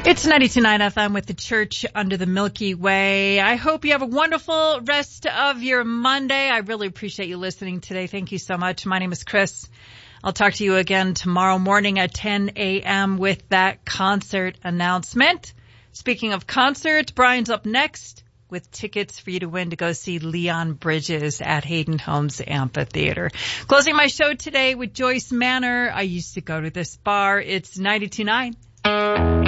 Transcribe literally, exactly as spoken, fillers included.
It's ninety-two point nine F M with the Church Under the Milky Way. I hope you have a wonderful rest of your Monday. I really appreciate you listening today. Thank you so much. My name is Chris. I'll talk to you again tomorrow morning at ten a.m. with that concert announcement. Speaking of concerts, Brian's up next with tickets for you to win to go see Leon Bridges at Hayden Homes Amphitheater. Closing my show today with Joyce Manor. I used to go to this bar. It's ninety-two point nine.